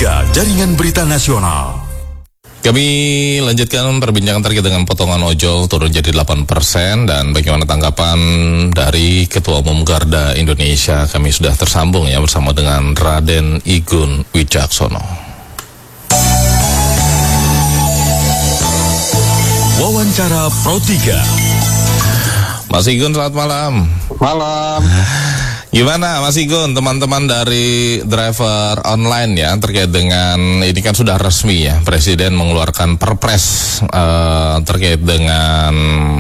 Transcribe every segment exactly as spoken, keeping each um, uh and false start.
tiga Jaringan Berita Nasional. Kami lanjutkan perbincangan terkait dengan potongan ojol turun jadi delapan persen dan bagaimana tanggapan dari Ketua Umum Garda Indonesia. Kami sudah tersambung ya bersama dengan Raden Igun Wijaksono. Wawancara Pro tiga. Mas Igun, selamat malam. Malam. Gimana Mas Igun, teman-teman dari driver online ya, terkait dengan ini kan sudah resmi ya, Presiden mengeluarkan perpres uh, terkait dengan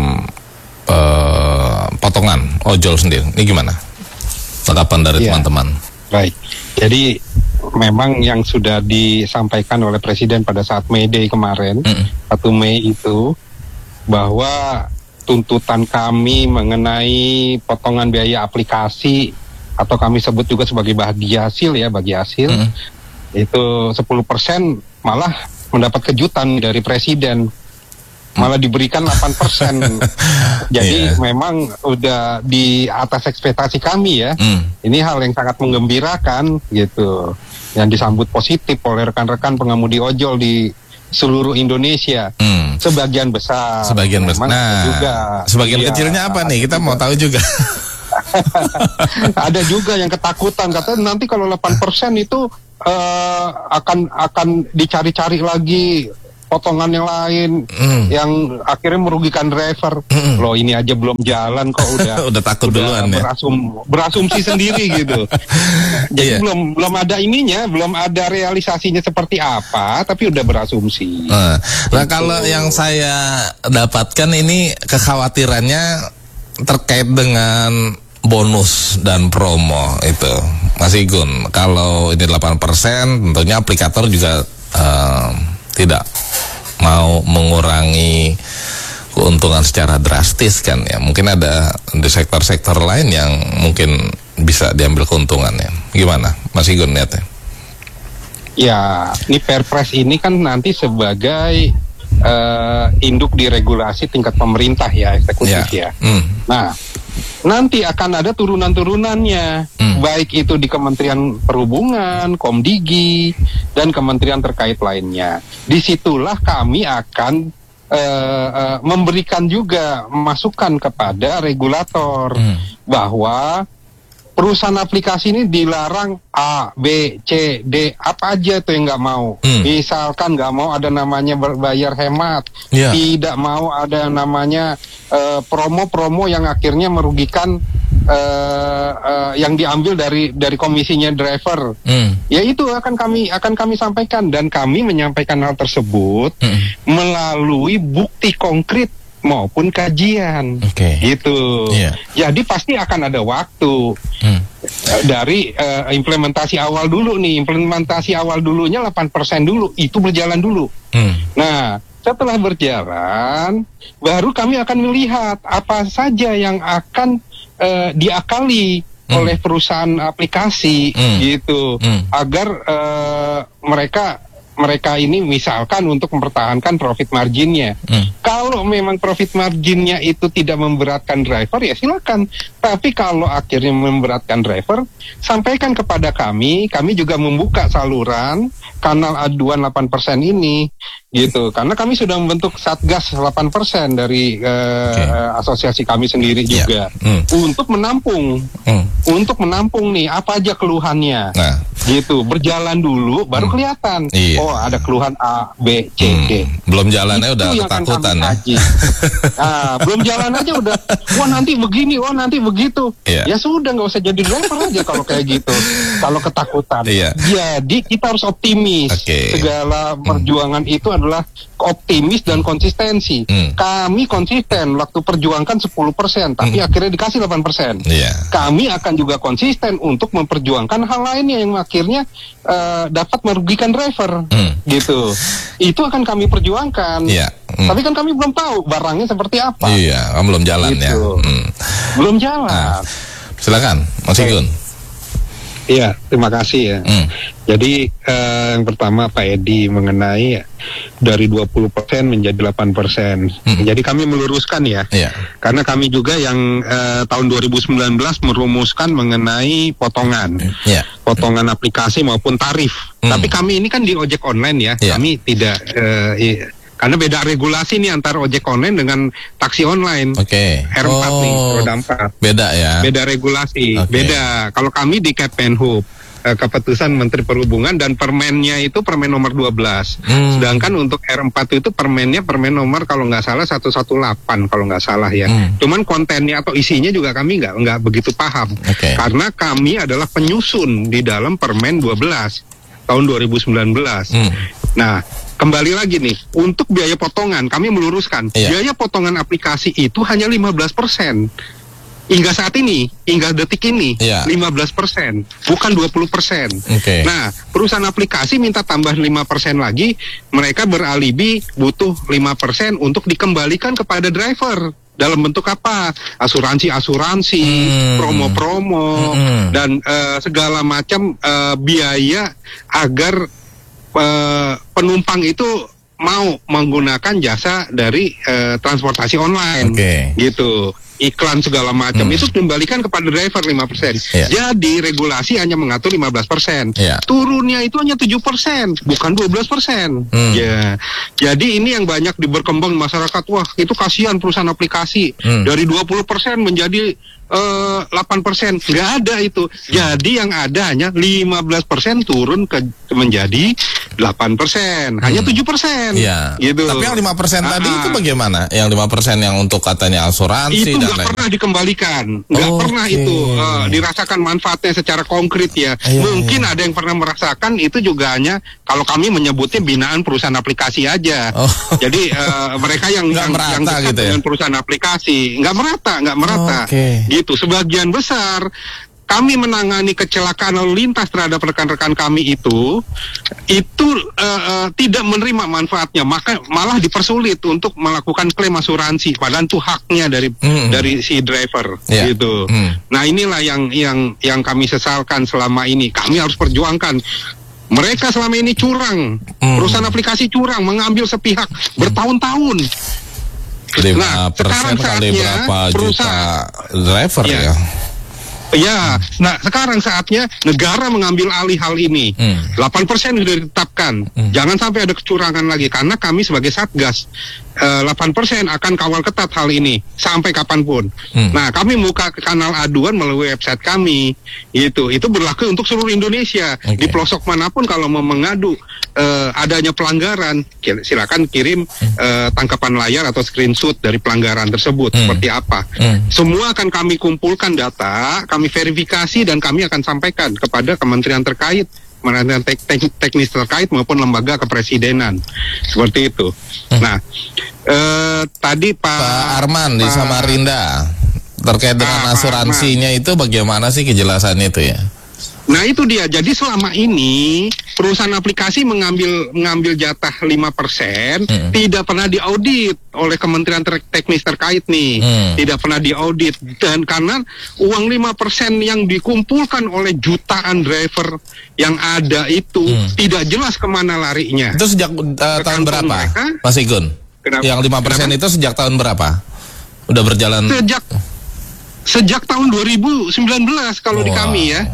uh, potongan ojol sendiri. Ini gimana tanggapan dari ya, teman-teman? Baik, jadi memang yang sudah disampaikan oleh Presiden pada saat May Day kemarin, mm. satu Mei itu, bahwa tuntutan kami mengenai potongan biaya aplikasi atau kami sebut juga sebagai bagi hasil ya, bagi hasil mm. itu sepuluh persen malah mendapat kejutan dari Presiden, malah diberikan delapan persen. Jadi yeah. memang udah di atas ekspektasi kami ya. mm. Ini hal yang sangat menggembirakan gitu, yang disambut positif oleh rekan-rekan pengemudi ojol di seluruh Indonesia. mm. Sebagian besar. Sebagian besar. Nah, juga, sebagian ya, kecilnya apa nih? Kita juga mau tahu juga. Ada juga yang ketakutan, katanya nanti kalau delapan persen itu uh, akan akan dicari-cari lagi potongan yang lain, mm. yang akhirnya merugikan driver. mm. Loh, ini aja belum jalan kok udah udah takut udah duluan berasum, ya berasumsi sendiri gitu. Jadi yeah. belum belum ada ininya, belum ada realisasinya seperti apa, tapi udah berasumsi. Nah, nah kalau yang saya dapatkan ini kekhawatirannya terkait dengan bonus dan promo itu, Mas Igun. Kalau ini delapan persen, tentunya aplikator juga uh, tidak mau mengurangi keuntungan secara drastis kan ya. Mungkin ada di sektor-sektor lain yang mungkin bisa diambil keuntungannya. Gimana Mas Igun lihatnya? Ya, ini Perpres ini kan nanti sebagai uh, induk di regulasi tingkat pemerintah ya, eksekutif ya. ya. Hmm. Nah, nanti akan ada turunan-turunannya, hmm. baik itu di Kementerian Perhubungan, Komdigi, dan kementerian terkait lainnya. Disitulah kami akan uh, uh, memberikan juga masukan kepada regulator, hmm. bahwa perusahaan aplikasi ini dilarang A, B, C, D, apa aja tuh yang nggak mau. Hmm. Misalkan nggak mau ada namanya berbayar hemat, yeah. tidak mau ada namanya uh, promo-promo yang akhirnya merugikan uh, uh, yang diambil dari dari komisinya driver. Hmm. Ya itu akan kami akan kami sampaikan, dan kami menyampaikan hal tersebut hmm. melalui bukti konkret maupun kajian, okay. gitu. Yeah. Jadi pasti akan ada waktu hmm. dari uh, implementasi awal dulu nih. Implementasi awal dulunya delapan persen dulu, itu berjalan dulu. Hmm. Nah, setelah berjalan, baru kami akan melihat apa saja yang akan uh, diakali hmm. oleh perusahaan aplikasi, hmm. gitu, hmm. agar uh, mereka mereka ini misalkan untuk mempertahankan profit marginnya. Hmm. Kalau memang profit marginnya itu tidak memberatkan driver, ya silakan. Tapi kalau akhirnya memberatkan driver, sampaikan kepada kami. Kami juga membuka saluran kanal aduan delapan persen ini, gitu. Karena kami sudah membentuk Satgas delapan persen dari uh, okay. asosiasi kami sendiri yeah. juga hmm. untuk menampung, hmm. untuk menampung nih apa aja keluhannya, nah. gitu. Berjalan dulu, baru hmm. kelihatan. Iya. Oh, ada keluhan A, B, C, hmm. D. Belum jalannya itu udah ketakutan ya. Nah, belum jalan aja udah, wah nanti begini, wah nanti begitu. Yeah. Ya sudah, nggak usah jadi driver aja kalau kayak gitu. Kalau ketakutan. Yeah. Jadi kita harus optimis. Okay. Segala perjuangan hmm. itu adalah optimis dan konsistensi. Hmm. Kami konsisten waktu perjuangkan sepuluh persen, tapi hmm. akhirnya dikasih delapan persen. Yeah. Kami akan juga konsisten untuk memperjuangkan hal lainnya yang akhirnya uh, dapat merugikan driver. Hmm. Gitu. Itu akan kami perjuangkan. Yeah. Hmm. Tapi kan kami belum tahu barangnya seperti apa. Iya, kan belum jalan gitu. ya. Hmm. Belum jalan. Nah, silakan, Mas Igun. Iya, terima kasih ya. Hmm. Jadi eh, yang pertama Pak Edi mengenai dari dua puluh persen menjadi delapan persen. Hmm. Jadi kami meluruskan ya. Yeah. Karena kami juga yang eh, tahun dua ribu sembilan belas merumuskan mengenai potongan. Yeah. Potongan aplikasi maupun tarif. Hmm. Tapi kami ini kan di ojek online ya. Yeah. Kami tidak eh, iya. Karena beda regulasi nih antara ojek online dengan taksi online. Oke. Okay. R empat oh, nih, roda empat. Beda ya. Beda regulasi. Okay. Beda. Kalau kami di Kemenhub, eh, keputusan Menteri Perhubungan dan permennya itu permen nomor dua belas. Hmm. Sedangkan untuk R empat itu permennya permen nomor kalau nggak salah seratus delapan belas kalau nggak salah ya. Hmm. Cuman kontennya atau isinya juga kami nggak nggak begitu paham. Okay. Karena kami adalah penyusun di dalam permen dua belas tahun dua ribu sembilan belas. Hmm. Nah, kembali lagi nih, untuk biaya potongan kami meluruskan, iya. biaya potongan aplikasi itu hanya lima belas persen. Hingga saat ini, hingga detik ini, iya. lima belas persen, bukan dua puluh persen. Okay. Nah, perusahaan aplikasi minta tambah lima persen lagi, mereka beralibi butuh lima persen untuk dikembalikan kepada driver. Dalam bentuk apa? Asuransi-asuransi, hmm. promo-promo, hmm. dan uh, segala macam uh, biaya agar Uh, penumpang itu mau menggunakan jasa dari uh, transportasi online, okay. gitu. Iklan segala macam hmm. itu dikembalikan kepada driver lima persen. Yeah. Jadi regulasi hanya mengatur lima belas persen. Yeah. Turunnya itu hanya tujuh persen, bukan dua belas persen. Hmm. Ya. Jadi ini yang banyak diberkembang masyarakat. Wah, itu kasihan perusahaan aplikasi. Hmm. Dari dua puluh persen menjadi uh, delapan persen. Nggak ada itu. Jadi yang ada hanya lima belas persen turun ke menjadi delapan persen. Hanya tujuh persen. Yeah. Gitu. Tapi yang lima persen tadi itu bagaimana? Yang lima persen yang untuk katanya asuransi itu dan nggak pernah dikembalikan, nggak oh, pernah okay. itu uh, dirasakan manfaatnya secara konkret ya. Ayo, Mungkin ayo. ada yang pernah merasakan, itu juga hanya kalau kami menyebutnya binaan perusahaan aplikasi aja. Oh. Jadi uh, mereka yang yang, yang dekat gitu ya? dengan perusahaan aplikasi nggak merata, nggak merata, oh, okay. gitu. Sebagian besar kami menangani kecelakaan lalu lintas terhadap rekan-rekan kami itu, itu uh, uh, tidak menerima manfaatnya, maka malah dipersulit untuk melakukan klaim asuransi, padahal itu haknya dari mm. dari si driver, yeah. gitu. Mm. Nah inilah yang yang yang kami sesalkan selama ini. Kami harus perjuangkan. Mereka selama ini curang, mm. perusahaan aplikasi curang, mengambil sepihak bertahun-tahun. Nah sekarang saatnya perusahaan driver ya. ya. Ya, nah sekarang saatnya negara mengambil alih hal ini. Hmm. delapan persen sudah ditetapkan. Hmm. Jangan sampai ada kecurangan lagi, karena kami sebagai Satgas uh, delapan persen akan kawal ketat hal ini sampai kapanpun. Hmm. Nah, kami buka kanal aduan melalui website kami. Itu itu berlaku untuk seluruh Indonesia. Okay. Di pelosok manapun kalau mau mengadu uh, adanya pelanggaran, silakan kirim uh, tangkapan layar atau screenshot dari pelanggaran tersebut, hmm. seperti apa. Hmm. Semua akan kami kumpulkan data, kami verifikasi, dan kami akan sampaikan kepada kementerian terkait, kementerian tek tek teknis terkait maupun lembaga kepresidenan, seperti itu. Hmm. Nah, eh, tadi Pak, Pak Arman Pak, di Samarinda terkait dengan ah, asuransinya itu bagaimana sih kejelasannya itu ya? Nah itu dia, jadi selama ini perusahaan aplikasi mengambil mengambil jatah lima persen, hmm. tidak pernah diaudit oleh kementerian ter teknis terkait nih, hmm. tidak pernah diaudit, dan karena uang lima persen yang dikumpulkan oleh jutaan driver yang ada itu hmm. tidak jelas kemana larinya. Itu sejak uh, tahun berapa, mereka, Mas Igun? Kenapa? Yang lima persen itu sejak tahun berapa? Udah berjalan? Sejak sejak tahun dua ribu sembilan belas kalau wow. di kami ya.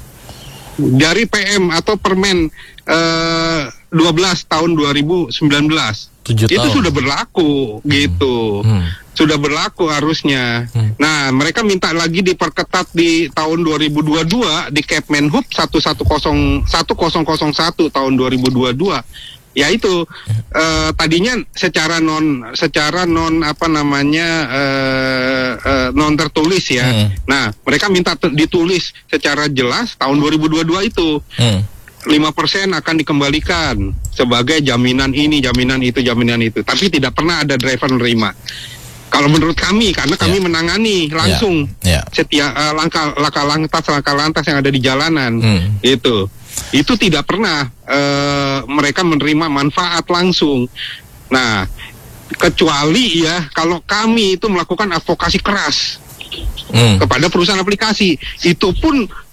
Dari P M atau Permen uh, dua belas tahun dua ribu sembilan belas itu tahun. Sudah berlaku, hmm. gitu, hmm. sudah berlaku harusnya. Hmm. Nah, mereka minta lagi diperketat di tahun dua ribu dua puluh dua di Kemenhub satu nol nol satu tahun dua ribu dua puluh dua. Ya itu uh, tadinya secara non secara non apa namanya uh, uh, non tertulis ya. Hmm. Nah, mereka minta ditulis secara jelas tahun dua ribu dua puluh dua itu. Hmm. lima persen akan dikembalikan sebagai jaminan ini, jaminan itu, jaminan itu. Tapi tidak pernah ada driver menerima. Kalau menurut kami, karena kami yeah. menangani langsung yeah. Yeah. setiap uh, langkah langkah lantas langkah lantas yang ada di jalanan, hmm. itu itu tidak pernah uh, mereka menerima manfaat langsung. Nah, kecuali ya kalau kami itu melakukan advokasi keras hmm. kepada perusahaan aplikasi, itu pun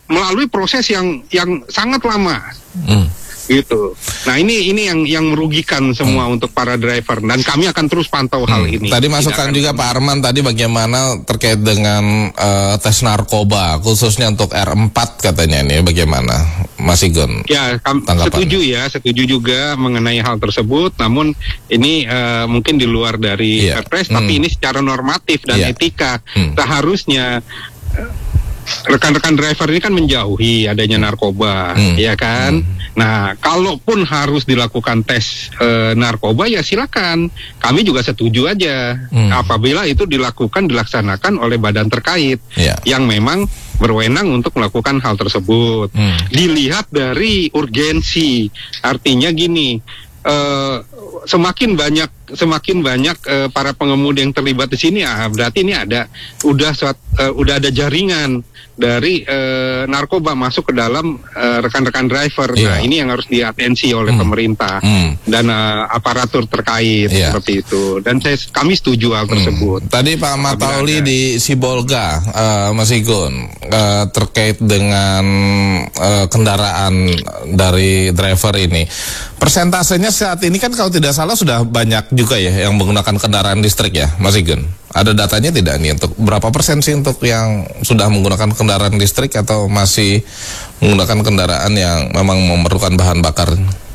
melalui proses yang yang sangat lama. Hmm. Gitu. Nah ini ini yang yang merugikan semua hmm. untuk para driver, dan kami akan terus pantau hmm. hal ini. Tadi masukan juga Pak Arman tadi bagaimana terkait dengan uh, tes narkoba khususnya untuk R empat katanya ini bagaimana Mas Igun? Ya kami setuju ya, setuju juga mengenai hal tersebut. Namun ini uh, mungkin di luar dari yeah. Perpres, hmm. tapi ini secara normatif dan yeah. etika hmm. seharusnya uh, rekan-rekan driver ini kan menjauhi adanya narkoba, hmm. ya kan? Hmm. Nah, kalaupun harus dilakukan tes e, narkoba ya silakan. Kami juga setuju aja hmm. apabila itu dilakukan dilaksanakan oleh badan terkait yeah. yang memang berwenang untuk melakukan hal tersebut. Hmm. Dilihat dari urgensi, artinya gini. Uh, semakin banyak semakin banyak uh, para pengemudi yang terlibat di sini, ah berarti ini ada udah suat, uh, udah ada jaringan dari uh, narkoba masuk ke dalam uh, rekan-rekan driver. Yeah. Nah, ini yang harus diatensi oleh hmm. pemerintah hmm. dan uh, aparatur terkait yeah. seperti itu. Dan saya kami setuju hal tersebut. Hmm. Tadi Pak Matauli di Sibolga, uh, Mas Igun, uh, terkait dengan uh, kendaraan dari driver ini. Persentasenya saat ini kan kalau tidak salah sudah banyak juga ya yang menggunakan kendaraan listrik ya, Mas Igun. Ada datanya tidak nih untuk berapa persen sih untuk yang sudah menggunakan kendaraan listrik atau masih menggunakan kendaraan yang memang memerlukan bahan bakar?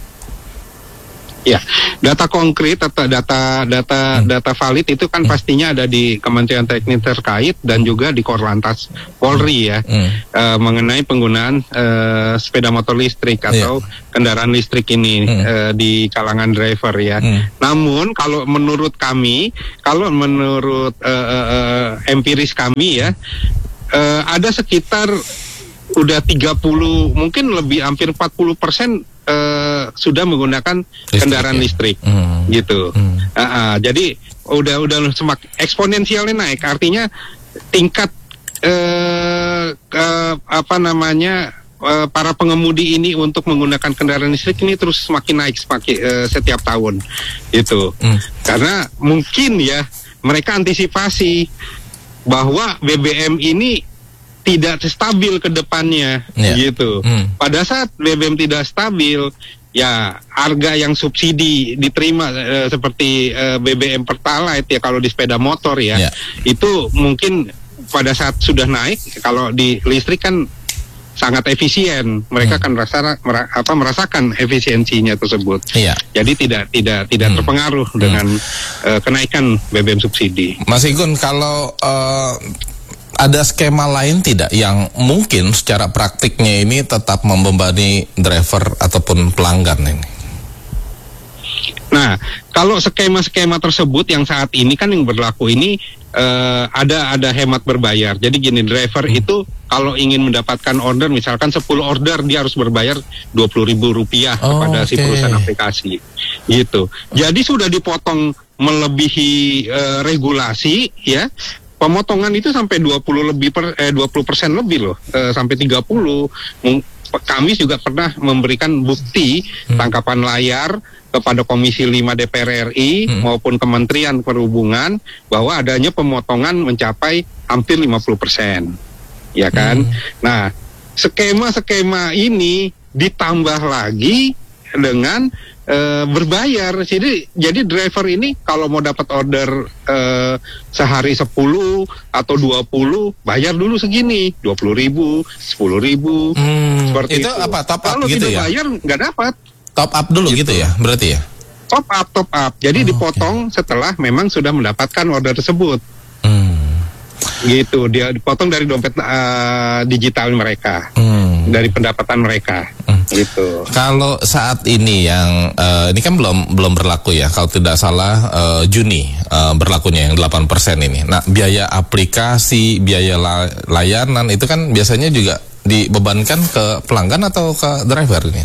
Ya, data konkret atau data data hmm. data valid itu kan hmm. pastinya ada di Kementerian Teknik terkait dan juga di Korlantas Polri ya, hmm. uh, mengenai penggunaan uh, sepeda motor listrik atau yeah. kendaraan listrik ini hmm. uh, di kalangan driver ya. Hmm. Namun kalau menurut kami, kalau menurut uh, uh, uh, empiris kami ya, uh, ada sekitar udah tiga puluh mungkin lebih hampir empat puluh persen Uh, sudah menggunakan listrik, kendaraan ya? listrik, hmm. gitu. Hmm. Uh, uh, jadi udah udah semakin eksponensialnya naik. Artinya tingkat uh, uh, apa namanya uh, para pengemudi ini untuk menggunakan kendaraan listrik ini terus semakin naik semakin uh, setiap tahun, gitu. Hmm. Karena mungkin ya mereka antisipasi bahwa B B M ini tidak stabil ke depannya, yeah. gitu. Hmm. Pada saat B B M tidak stabil, ya harga yang subsidi diterima e, seperti e, B B M Pertalite ya kalau di sepeda motor ya, yeah. itu mungkin pada saat sudah naik, kalau di listrik kan sangat efisien, mereka hmm. akan merasa, mer, apa, merasakan efisiensinya tersebut. Yeah. Jadi tidak tidak tidak hmm. terpengaruh hmm. dengan e, kenaikan B B M subsidi. Mas Igun, kalau uh... ada skema lain tidak yang mungkin secara praktiknya ini tetap membebani driver ataupun pelanggan ini? Nah, kalau skema-skema tersebut yang saat ini kan yang berlaku ini uh, ada ada hemat berbayar. Jadi gini, driver hmm. itu kalau ingin mendapatkan order, misalkan sepuluh order dia harus berbayar dua puluh ribu rupiah oh, kepada okay. si perusahaan aplikasi. Gitu. Jadi sudah dipotong melebihi uh, regulasi ya. Pemotongan itu sampai dua puluh lebih per, eh, dua puluh persen lebih loh, eh, sampai tiga puluh. Kami juga pernah memberikan bukti hmm. tangkapan layar kepada Komisi lima D P R R I hmm. maupun Kementerian Perhubungan bahwa adanya pemotongan mencapai hampir lima puluh persen. Ya kan? Hmm. Nah, skema-skema ini ditambah lagi dengan Uh, berbayar. Jadi jadi driver ini kalau mau dapat order uh, sehari sepuluh atau dua puluh, bayar dulu segini, dua puluh ribu, sepuluh ribu, hmm, seperti itu. Itu apa, top up kalau gitu tidak ya? bayar nggak dapat. Top up dulu gitu, gitu ya, berarti ya? Top up, top up. Jadi oh, dipotong okay. setelah memang sudah mendapatkan order tersebut. Hmm. Gitu, dia dipotong dari dompet uh, digital mereka, hmm. dari pendapatan mereka. Hmm. Gitu. Kalau saat ini yang uh, ini kan belum belum berlaku ya, kalau tidak salah uh, Juni uh, berlakunya yang delapan persen ini. Nah, biaya aplikasi, biaya la layanan itu kan biasanya juga dibebankan ke pelanggan atau ke driver ini?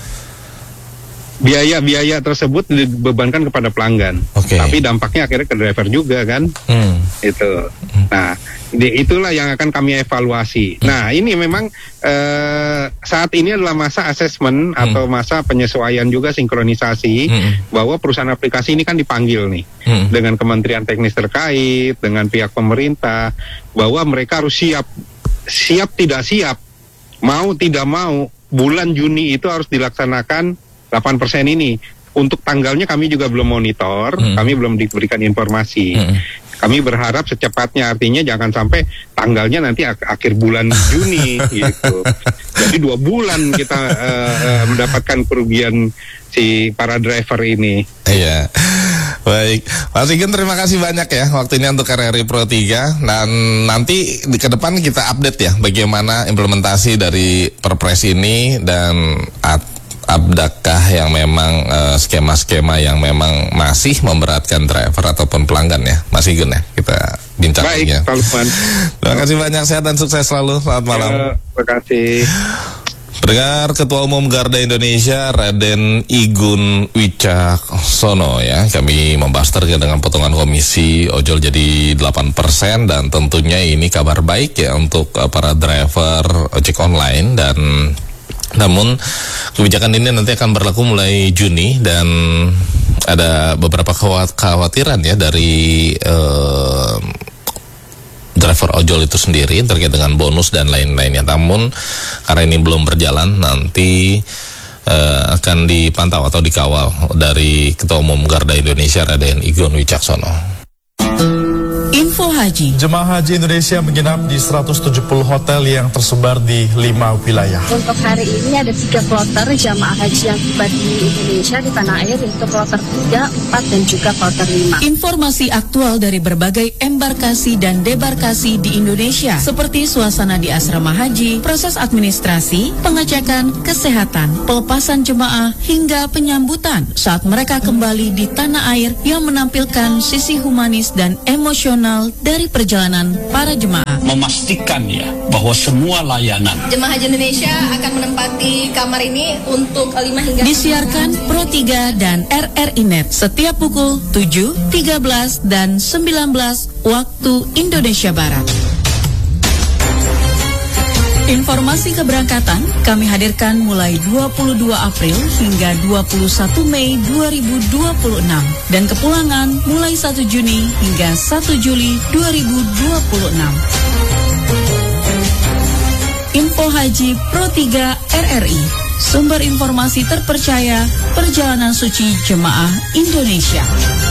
Biaya-biaya tersebut dibebankan kepada pelanggan, okay. tapi dampaknya akhirnya ke driver juga kan, hmm. itu. Hmm. Nah, di, itulah yang akan kami evaluasi. Hmm. Nah, ini memang eh, saat ini adalah masa asesmen hmm. atau masa penyesuaian juga sinkronisasi hmm. bahwa perusahaan aplikasi ini kan dipanggil nih hmm. dengan Kementerian Teknis terkait, dengan pihak pemerintah, bahwa mereka harus siap, siap tidak siap mau tidak mau bulan Juni itu harus dilaksanakan delapan persen ini. Untuk tanggalnya kami juga belum monitor, hmm. kami belum diberikan informasi. Hmm. Kami berharap secepatnya, artinya jangan sampai tanggalnya nanti ak- akhir bulan Juni gitu. Jadi dua bulan kita uh, uh, mendapatkan kerugian si para driver ini. Iya. Baik, Pak Sigeng, terima kasih banyak ya waktunya untuk R R I Pro tiga, dan nanti di ke depan kita update ya bagaimana implementasi dari Perpres ini, dan at adakah yang memang uh, skema-skema yang memang masih memberatkan driver ataupun pelanggan ya, Mas Sigeng ya, kita bincang. Baik, Pak Lukman. Terima kasih banyak, sehat dan sukses selalu. Selamat malam. Ya, terima kasih. Pendengar, Ketua Umum Garda Indonesia Raden Igun Wicaksono ya, kami membahas terkait dengan potongan komisi ojol jadi delapan persen, dan tentunya ini kabar baik ya untuk uh, para driver ojek online. Dan namun kebijakan ini nanti akan berlaku mulai Juni, dan ada beberapa kekhawatiran ya dari uh, driver ojol itu sendiri terkait dengan bonus dan lain-lainnya. Namun karena ini belum berjalan, nanti uh, akan dipantau atau dikawal dari Ketua Umum Garda Indonesia Raden Igun Wicaksono. Info Haji. Jemaah Haji Indonesia menginap di seratus tujuh puluh hotel yang tersebar di lima wilayah. Untuk hari ini ada tiga kloter jamaah haji yang tiba di Indonesia di tanah air, yaitu kloter tiga, empat, dan juga kloter lima. Informasi aktual dari berbagai embarkasi dan debarkasi di Indonesia, seperti suasana di asrama haji, proses administrasi, pengecekan kesehatan, pelepasan jemaah, hingga penyambutan saat mereka kembali di tanah air yang menampilkan sisi humanis dan emosional dari perjalanan para jemaah. Memastikan ya bahwa semua layanan Jemaah Haji Indonesia akan menempati kamar ini untuk lima hingga disiarkan Pro tiga dan R R I Net setiap pukul tujuh, tiga belas, dan sembilan belas waktu Indonesia Barat. Informasi keberangkatan kami hadirkan mulai dua puluh dua April hingga dua puluh satu Mei dua ribu dua puluh enam, dan kepulangan mulai satu Juni hingga satu Juli dua ribu dua puluh enam. Info Haji Pro tiga R R I, sumber informasi terpercaya perjalanan suci jemaah Indonesia.